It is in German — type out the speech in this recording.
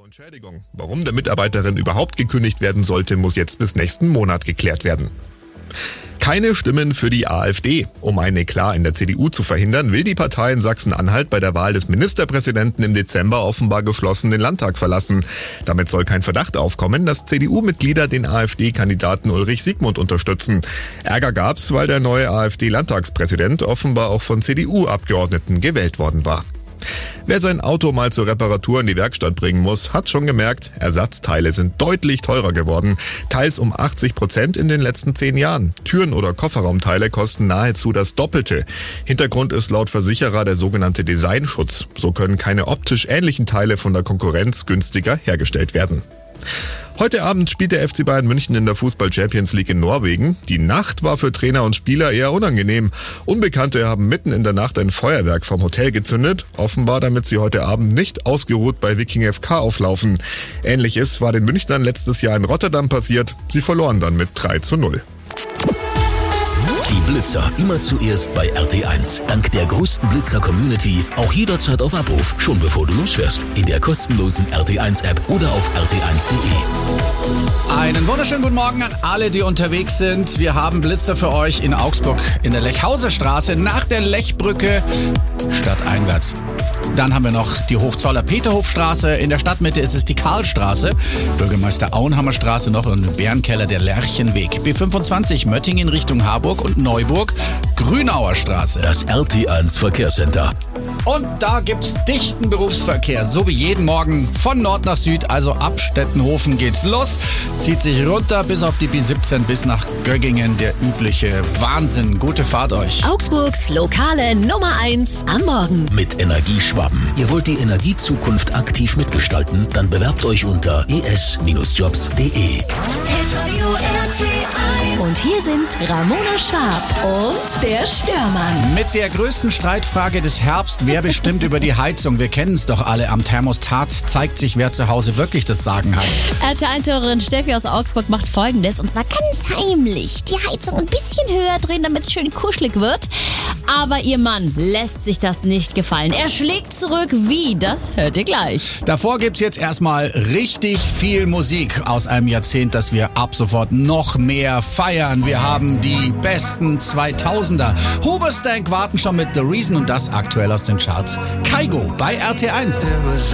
Entschädigung. Warum der Mitarbeiterin überhaupt gekündigt werden sollte, muss jetzt bis nächsten Monat geklärt werden. Keine Stimmen für die AfD. Um ein Eklat in der CDU zu verhindern, will die Partei in Sachsen-Anhalt bei der Wahl des Ministerpräsidenten im Dezember offenbar geschlossen den Landtag verlassen. Damit soll kein Verdacht aufkommen, dass CDU-Mitglieder den AfD-Kandidaten Ulrich Siegmund unterstützen. Ärger gab's, weil der neue AfD-Landtagspräsident offenbar auch von CDU-Abgeordneten gewählt worden war. Wer sein Auto mal zur Reparatur in die Werkstatt bringen muss, hat schon gemerkt, Ersatzteile sind deutlich teurer geworden. Teils um 80% in den letzten 10 Jahren. Türen oder Kofferraumteile kosten nahezu das Doppelte. Hintergrund ist laut Versicherer der sogenannte Designschutz. So können keine optisch ähnlichen Teile von der Konkurrenz günstiger hergestellt werden. Heute Abend spielt der FC Bayern München in der Fußball-Champions League in Norwegen. Die Nacht war für Trainer und Spieler eher unangenehm. Unbekannte haben mitten in der Nacht ein Feuerwerk vom Hotel gezündet, offenbar damit sie heute Abend nicht ausgeruht bei Viking FK auflaufen. Ähnliches war den Münchnern letztes Jahr in Rotterdam passiert. Sie verloren dann mit 3:0. Die Blitzer immer zuerst bei RT1. Dank der größten Blitzer-Community auch jederzeit auf Abruf, schon bevor du losfährst. In der kostenlosen RT1-App oder auf rt1.de. Einen wunderschönen guten Morgen an alle, die unterwegs sind. Wir haben Blitzer für euch in Augsburg in der Lechhauser Straße nach der Lechbrücke stadteinwärts. Dann haben wir noch die Hochzoller Peterhofstraße. In der Stadtmitte ist es die Karlstraße. Bürgermeister Auenhammer Straße noch und Bärenkeller der Lerchenweg. B25 Möttingen Richtung Harburg und Neuburg. Grünauer Straße. Das RT1 Verkehrscenter. Und da gibt's dichten Berufsverkehr, so wie jeden Morgen von Nord nach Süd, also ab Stettenhofen geht's los. Zieht sich runter bis auf die B17 bis nach Göggingen, der übliche Wahnsinn. Gute Fahrt euch. Augsburgs lokale Nummer 1 am Morgen. Mit Energieschwaben. Ihr wollt die Energiezukunft aktiv mitgestalten? Dann bewerbt euch unter es-jobs.de. Und hier sind Ramona Schwab und der Störmann. Mit der größten Streitfrage des Herbst, wer bestimmt über die Heizung? Wir kennen es doch alle. Am Thermostat zeigt sich, wer zu Hause wirklich das Sagen hat. RT1-Hörerin Steffi aus Augsburg macht Folgendes, und zwar ganz heimlich die Heizung ein bisschen höher drehen, damit es schön kuschelig wird. Aber ihr Mann lässt sich das nicht gefallen. Er schlägt zurück. Wie? Das hört ihr gleich. Davor gibt's jetzt erstmal richtig viel Musik aus einem Jahrzehnt, das wir ab sofort noch mehr feiern. Wir haben die besten 2000er. Huberstank warten schon mit The Reason und das aktuell aus den Charts. Kaigo bei RT1.